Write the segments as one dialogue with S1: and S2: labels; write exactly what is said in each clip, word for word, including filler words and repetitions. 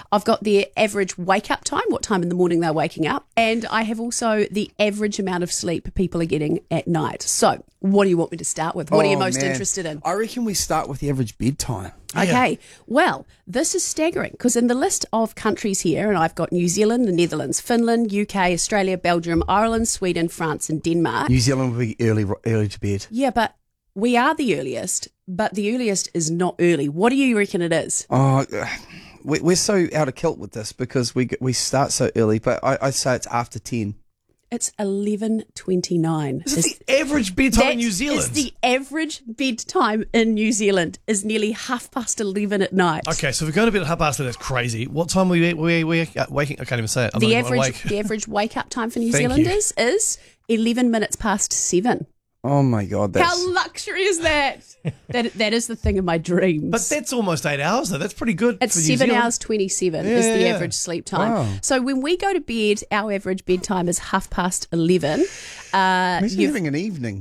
S1: I've got their average wake-up time, what time in the morning they're waking up, and I have also the average amount of sleep people are getting at night. So what do you want me to start with? What
S2: Oh,
S1: are you most
S2: man.
S1: interested in?
S2: I reckon we start with the average bedtime.
S1: Okay, well, this is staggering because in the list of countries here, and I've got New Zealand, the Netherlands, Finland, U K, Australia, Belgium, Ireland, Sweden, France and Denmark.
S2: New Zealand will be early, early to bed.
S1: Yeah, but we are the earliest, but the earliest is not early. What do you reckon it is?
S2: Oh, we- we're so out of kilt with this because we we start so early, but I, I say it's after ten.
S1: It's eleven twenty-nine.
S3: Is it the average bedtime in New Zealand?
S1: Is the average bedtime in New Zealand is nearly half past eleven at night.
S3: Okay, so if we're going to bed at half past, that's crazy. What time are we, we, we waking? I can't even say it. I'm
S1: The
S3: not even
S1: average
S3: awake.
S1: the average wake up time for New
S3: Thank
S1: Zealanders is eleven minutes past seven.
S2: Oh my God, that's
S1: How luxury is that? that that is the thing of my dreams.
S3: But that's almost eight hours, though. That's pretty good.
S1: It's
S3: for New
S1: seven
S3: Zealand.
S1: hours twenty-seven
S3: Yeah,
S1: is the
S3: yeah.
S1: average sleep time.
S2: Wow.
S1: So when we go to bed, our average bedtime is half past eleven. Uh,
S2: Imagine
S1: you've-
S2: having an evening.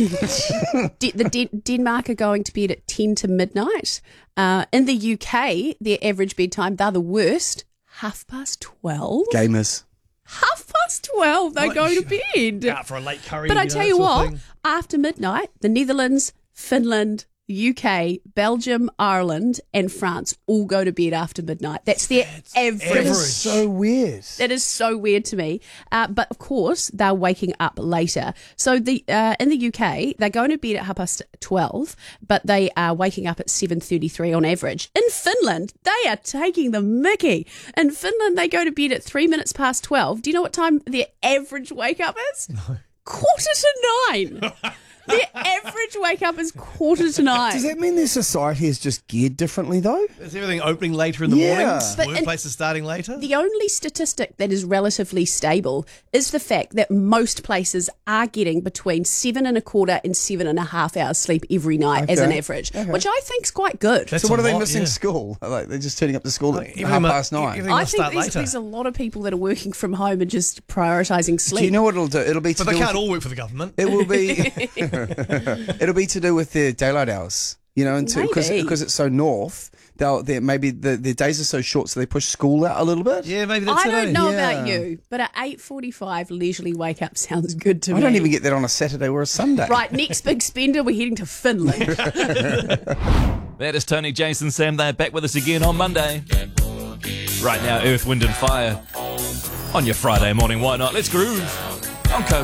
S1: De- the De- Denmark are going to bed at ten to midnight. Uh, in the U K, their average bedtime, they're the worst, half past twelve.
S2: Gamers.
S1: Half past twelve, they
S3: What?
S1: go to bed.
S3: Out for a late curry.
S1: But I
S3: know,
S1: tell you
S3: sort of
S1: what,
S3: thing.
S1: after midnight, the Netherlands, Finland, U K, Belgium, Ireland, and France all go to bed after midnight. That's their average.
S2: That
S3: average.
S2: is so weird.
S1: That is so weird to me. Uh, but of course, they're waking up later. So the uh, in the U K, they're going to bed at half past twelve, but they are waking up at seven thirty-three on average. In Finland, they are taking the mickey. In Finland, they go to bed at three minutes past twelve. Do you know what time their average wake up is? No. Quarter to nine. Their average wake up is quarter to nine.
S2: Does that mean their society is just geared differently, though?
S3: Is everything opening later in the
S2: Yeah.
S3: mornings?
S1: But in-
S3: Workplaces starting later?
S1: The only statistic that is relatively stable is the fact that most places are getting between seven and a quarter and seven and a half hours sleep every night as
S2: Okay.
S1: an average,
S2: Okay.
S1: which I think is quite good.
S3: That's
S2: So what
S3: a
S2: are they
S3: lot,
S2: missing
S3: yeah.
S2: school? Like they're just turning up to school at
S3: Everything
S2: half
S3: mu-
S2: past nine.
S3: everything-
S1: I
S3: must
S1: think
S3: start
S1: there's,
S3: later.
S1: there's a lot of people that are working from home and just prioritising sleep.
S2: Do you know what it'll do? It'll be to
S3: But they
S2: do
S3: can't
S2: with,
S3: all work for the government.
S2: it will be it'll be to do with their daylight hours. You know, because
S1: Maybe.
S2: because it's so north, they'll they maybe the their days are so short, so they push school out a little bit.
S3: Yeah, maybe that's
S1: I
S3: it.
S1: don't
S3: eh?
S1: know
S2: Yeah.
S1: about you, but at eight forty-five, leisurely wake up sounds good to
S2: I
S1: me.
S2: don't even get that on a Saturday or a Sunday.
S1: Right, next big spender, we're heading to Finland.
S4: That is Tony, Jason, Sam. They're back with us again on Monday. Right now, Earth, Wind and Fire. On your Friday morning, why not? Let's groove. On Co.